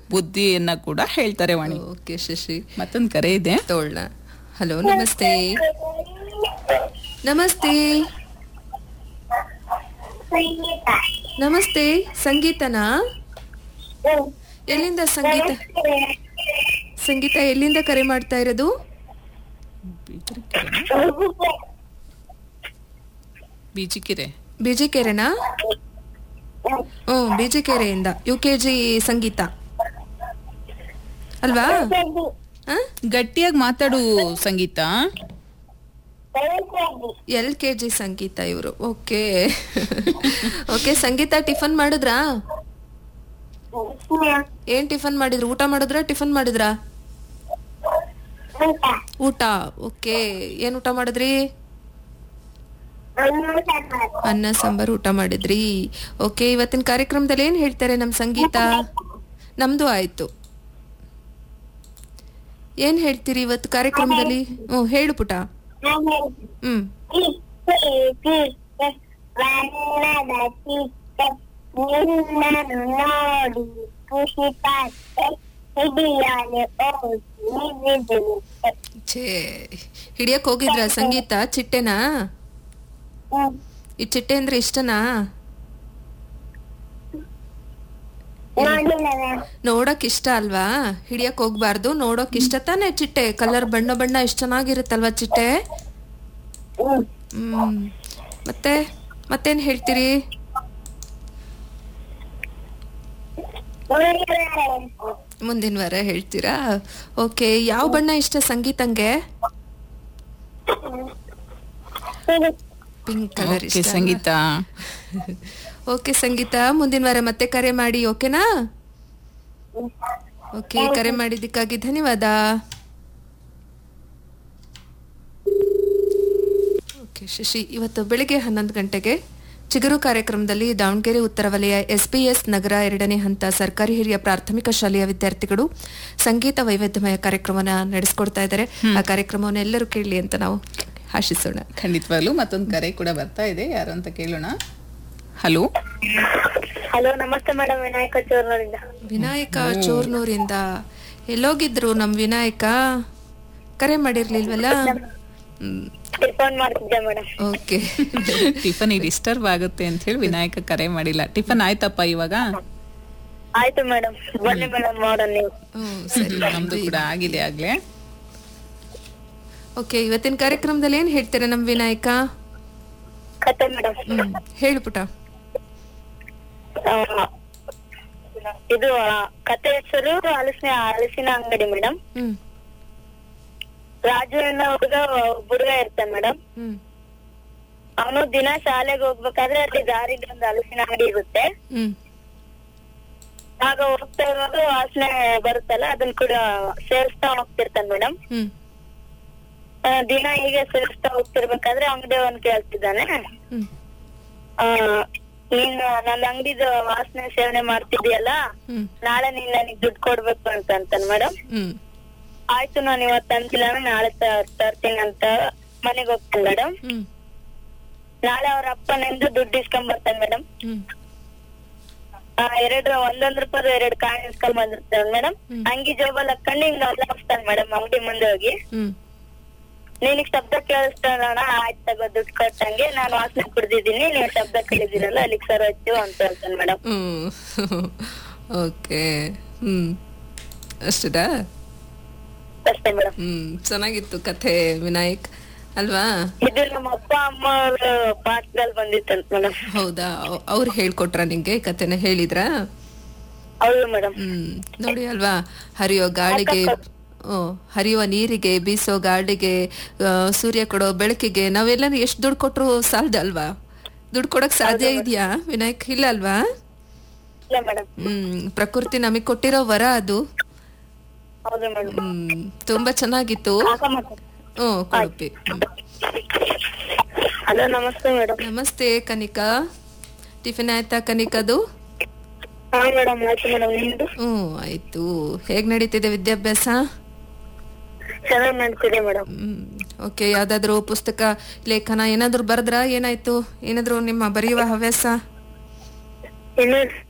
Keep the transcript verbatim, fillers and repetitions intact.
ಬುದ್ಧಿಯನ್ನ ಕೂಡ ಹೇಳ್ತಾರೆ ವಾಣಿ. ಓಕೆ ಶಶಿ, ಮತ್ತೊಂದು ಕರೆ ಇದೆ, ತೋಳ್ನ. ಹಲೋ, ನಮಸ್ತೆ. ನಮಸ್ತೆ ನಮಸ್ತೆ ಸಂಗೀತನಾ? ಎಲ್ಲಿಂದ ಸಂಗೀತ? ಸಂಗೀತ ಎಲ್ಲಿಂದ ಕರೆ ಮಾಡ್ತಾ ಇರೋದು? ಬೀಜಿಕೆರೆ. ಬಿಜಿಕೆರೆನಾ? ಹ್ಮ್, ಬಿಜಿಕೆರೆಯಿಂದ. ಯು ಕೆ ಜಿ ಸಂಗೀತ ಅಲ್ವಾ? ಗಟ್ಟಿಯಾಗಿ ಮಾತಾಡು ಸಂಗೀತ. ಎಲ್ ಕೆ ಜಿ ಸಂಗೀತ ಇವರು. ಓಕೆ ಓಕೆ ಸಂಗೀತ, ಟಿಫನ್ ಮಾಡಿದ್ರಾ? ಏನ್ ಟಿಫನ್ ಮಾಡಿದ್ರು? ಊಟ ಮಾಡಿದ್ರ ಟಿಫನ್ ಮಾಡಿದ್ರ? ಊಟ. ಓಕೆ, ಏನ್ ಊಟ ಮಾಡಿದ್ರಿ? ಅನ್ನ ಸಾಂಬಾರು ಊಟ ಮಾಡಿದ್ರಿ. ಓಕೆ, ಇವತ್ತಿನ ಕಾರ್ಯಕ್ರಮದಲ್ಲಿ ಏನ್ ಹೇಳ್ತಾರೆ ನಮ್ ಸಂಗೀತ? ನಮ್ದು ಆಯ್ತು. ಏನ್ ಹೇಳ್ತೀರಿ ಇವತ್ತು ಕಾರ್ಯಕ್ರಮದಲ್ಲಿ? ಹ್ಮ್, ಹೇಳು ಪುಟ. ಹ್ಮ್ ಛೇ, ಹಿಡಿಯಕ್ ಹೋಗಿದ್ರ ಸಂಗೀತ ಚಿಟ್ಟೆನಾ? ಈ ಚಿಟ್ಟೆ ಅಂದ್ರೆ ಇಷ್ಟನಾ? ನೋಡಕ್ ಇಷ್ಟ ಅಲ್ವಾ? ಹಿಡಿಯಕ್ ಹೋಗ್ಬಾರ್ದು, ನೋಡಕ್ ಇಷ್ಟ ತಾನೆ ಚಿಟ್ಟೆ. ಕಲರ್ ಬಣ್ಣ ಬಣ್ಣ ಎಷ್ಟ್ ಚೆನ್ನಾಗಿರುತ್ತಲ್ವಾ ಚಿಟ್ಟೆ. ಹ್ಮ್, ಮತ್ತೆ ಮತ್ತೇನ್ ಹೇಳ್ತೀರಿ? ಮುಂದಿನ ವಾರ ಹೇಳ್ತೀರಾ? ಓಕೆ, ಯಾವ ಬಣ್ಣ ಇಷ್ಟ ಸಂಗೀತಂಗೆ? ಪಿಂಕ್ ಕಲರ್ ಇಷ್ಟ ಸಂಗೀತ. ಓಕೆ ಸಂಗೀತ, ಮುಂದಿನ ವಾರ ಮತ್ತೆ ಕರೆ ಮಾಡಿ, ಓಕೆನಾ? ಓಕೆ, ಕರೆ ಮಾಡಿದ್ದಕ್ಕಾಗಿ ಧನ್ಯವಾದ. ಓಕೆ ಶಶಿ, ಇವತ್ತು ಬೆಳಿಗ್ಗೆ ಹನ್ನೊಂದು ಗಂಟೆಗೆ ಚಿಗುರು ಕಾರ್ಯಕ್ರಮದಲ್ಲಿ ದಾವಣಗೆರೆ ಉತ್ತರ ವಲಯ ಎಸ್ಬಿಎಸ್ ನಗರ ಎರಡನೇ ಹಂತ ಸರ್ಕಾರಿ ಹಿರಿಯ ಪ್ರಾಥಮಿಕ ಶಾಲೆಯ ವಿದ್ಯಾರ್ಥಿಗಳು ಸಂಗೀತ ವೈವಿಧ್ಯಮಯ ಕಾರ್ಯಕ್ರಮನ ನಡೆಸ್ಕೊಡ್ತಾ ಇದ್ದಾರೆ. ಆ ಕಾರ್ಯಕ್ರಮವನ್ನು ಎಲ್ಲರೂ ಕೇಳಲಿ ಅಂತ ನಾವು ಆಶಿಸೋಣ. ಖಂಡಿತವಾಗ್ಲೂ. ಮತ್ತೊಂದು ಕರೆ ಕೂಡ ಬರ್ತಾ ಇದೆ, ಯಾರು ಅಂತ ಕೇಳೋಣ. ಹಲೋ ಹಲೋ, ನಮಸ್ತೆ ಮೇಡಮ್. ವಿನಾಯಕ ಚೋರ್ನೂರಿಂದ. ವಿನಾಯಕ ಚೋರ್ನೂರಿಂದ ಎಲ್ಲೋಗಿದ್ರು ನಮ್ ವಿನಾಯಕ? ಕರೆ ಮಾಡಿರ್ಲಿಲ್ವಲ್ಲ? ಟಿಫನ್ ಮಾಡ್ತಿದ್ದೆ ಮೇಡಮ್. ಓಕೆ, ಟಿಫನ್ ಡಿಸ್ಟರ್ಬ್ ಆಗುತ್ತೆ ಅಂತ ಹೇಳಿ ವಿನಾಯಕ ಕರೆ ಮಾಡಿಲ್ಲ. ಟಿಫನ್ ಆಯ್ತಪ್ಪ ಇವಾಗ? ಆಯ್ತು ಮೇಡಮ್, ಬನ್ನಿ ಮೇಡಮ್ ಮಾಡೋಣ ನೀವು. ಸರಿ, ನಮ್ದು ಕೂಡ ಆಗಿದೆ ಆಗ್ಲೇ. ಓಕೆ, ಇವತ್ತಿನ ಕಾರ್ಯಕ್ರಮದಲ್ಲಿ ಏನ್ ಹೇಳ್ತೀರಾ ನಮ್ ವಿನಾಯಕ? ಕತೆ ಮೇಡಮ್. ಹ್ಮ್, ಹೇಳು ಪುಟ. ಇದು ಕತೆ ಹೆಸರು ಹಲಸಿನ ಹಲಸಿನ ಅಂಗಡಿ ಮೇಡಮ್. ಹ್ಮ್ ರಾಜು ಅನ್ನೋ ಹುಡುಗ ಹುಡುಗ ಇರ್ತಾನೆ ಮೇಡಮ್. ಹ್ಮ್ ಅವನು ದಿನ ಶಾಲೆಗೆ ಹೋಗ್ಬೇಕಾದ್ರೆ ಅಲ್ಲಿ ದಾರಿಲಿ ಒಂದು ಹಲಸಿನ ಅಂಗಡಿ ಇರುತ್ತೆ. ಹ್ಮ್ ಆಗ ಹೋಗ್ತಾ ಇರೋದು ವಾಸನೆ ಬರುತ್ತಲ್ಲ, ಅದನ್ನ ಕೂಡ ಸೇರಿಸ್ತಾ ಹೋಗ್ತಿರ್ತಾನೆ ಮೇಡಮ್. ಹ್ಮ್ ದಿನ ಹೀಗೆ ಸೇರಿಸ್ತಾ ಹೋಗ್ತಿರ್ಬೇಕಾದ್ರೆ ಅಂಗಡಿ ಅವನ್ ಕೇಳ್ತಿದ್ದಾನೆ, ಹ್ಮ್ ಆ ನೀನ್ ನನ್ನ ಅಂಗಡಿದ ವಾಸನೆ ಸೇವನೆ ಮಾಡ್ತಿದ್ಯಲ್ಲ, ಹ್ಮ್ ನಾಳೆ ನೀನ್ ನನಗ್ ದುಡ್ಡು ಕೊಡ್ಬೇಕು ಅಂತ ಅಂತಾನೆ ಮೇಡಮ್. ಹ್ಮ್ ಆಯ್ತು, ನಾನು ಇವತ್ತು ಅಂತಿಲ್ಲ, ನಾಳೆ ತರ್ತೀನಿ ಅಂತ ಮನೆಗ್ ಹೋಗ್ತಾನೆ ಮೇಡಮ್. ಹ್ಮ್ ನಾಳೆ ಅವ್ರ ಅಪ್ಪನಿಂದ ದುಡ್ಡು ಇಸ್ಕೊಂಡ್ ಬರ್ತಾನೆ ಮೇಡಮ್. ಹ್ಮ್ ಆ ಎರಡು ಒಂದೊಂದ್ ರೂಪಾಯಿ ಎರಡು ಕಾಯಿನ್ ಇಸ್ಕೊಂಡ್ ಬಂದಿರ್ತಾನೆ ಮೇಡಮ್. ಅಂಗಿ ಜೋಬಲ್ ಹಾಕೊಂಡು ಹಿಂಗ್ ಹೋಗ್ತಾನೆ ಮೇಡಮ್ ಅಂಗಡಿ ಮುಂದೆ ಹೋಗಿ. ಹ್ಮ್ ನಿನಗ್ ಶಬ್ದ ಕೇಳಿಸ್ತಾನ, ಆಯ್ತು ತಗೋ ದುಡ್ಡು ಕೊಟ್ಟಂಗೆ, ನಾನು ವಾಸನೆ ಕುಡ್ದಿದ್ದೀನಿ, ನೀವು ಶಬ್ದ ಕೇಳಿದಿರಲ್ಲ ಅಲ್ಲಿಗ್ ಸರ್ ಹೋಯ್ತು ಅಂತ ಹೇಳ್ತಾನೆ ಮೇಡಮ್. ಹ್ಮ್ ಓಕೆ. ಹ್ಮ್ ಅಷ್ಟೇನಾ? ಅಷ್ಟೇ ಮೇಡಮ್. ಹ್ಮ್ ಚೆನ್ನಾಗಿತ್ತು ಕಥೆ ವಿನಾಯಕ್ ಅಲ್ವಾ? ಇದು ನಮ್ಮ ಅಪ್ಪ ಅಮ್ಮ ಅವ್ರ ಪಾಠದಲ್ಲಿ ಬಂದಿತ್ತಂತ ಮೇಡಮ್. ಹೌದಾ? ಅವ್ರು ಹೇಳ್ಕೊಟ್ರ ನಿಂಗೆ ಕಥೆನ? ಹೇಳಿದ್ರಾ? ಹೌದು ಮೇಡಮ್. ಹ್ಮ್ ನೋಡಿ ಅಲ್ವಾ, ಹರಿಯೋ ಗಾಳಿಗೆ, ಓ ಹರಿಯುವ ನೀರಿಗೆ, ಬೀಸೋ ಗಾಳಿಗೆ, ಸೂರ್ಯ ಕೊಡೋ ಬೆಳಕಿಗೆ ನಾವೆಲ್ಲ ಎಷ್ಟು ದುಡ್ಡು ಕೊಟ್ರು ಸಾಲದ ಅಲ್ವಾ? ದುಡ್ಡು ಕೊಡಕ್ ಸಾಧ್ಯ ಇದೆಯಾ ವಿನಾಯಕ್? ಇಲ್ಲ ಅಲ್ವಾ? ಇಲ್ಲ ಮೇಡಮ್. ಹ್ಮ್ ಪ್ರಕೃತಿ ನಮಗ್ ಕೊಟ್ಟಿರೋ ವರ ಅದು. ಹೌದು ಮೇಡಮ್. ಹ್ಮ್ ತುಂಬಾ ಚೆನ್ನಾಗಿತ್ತು. ಹ್ಮ್ ಕೊಡುಪಿ. ಹಲೋ, ನಮಸ್ತೆ ಮೇಡಮ್. ನಮಸ್ತೆ ಕನಿಕಾ, ಟಿಫಿನ್ ಆಯ್ತಾ ಕನಿಕದು? ಹಾ ಮೇಡಮ್, ಆಯ್ತು ಮೇಡಮ್. ನಿಮ್ದು? ಹ್ಮ್ ಆಯ್ತು. ಹೇಗ್ ನಡೀತಿದೆ ವಿದ್ಯಾಭ್ಯಾಸ? ಚೆನ್ನಾಗಿ ನಡ್ತಿದೆ ಮೇಡಮ್. ಹ್ಮ್ ಓಕೆ. ಯಾವ್ದಾದ್ರು ಪುಸ್ತಕ, ಲೇಖನ ಏನಾದ್ರು ಬರ್ದ್ರಾ? ಏನಾಯ್ತು? ಏನಾದ್ರು ನಿಮ್ಮ ಬರೆಯುವ ಹವ್ಯಾಸ? ಇನ್ನು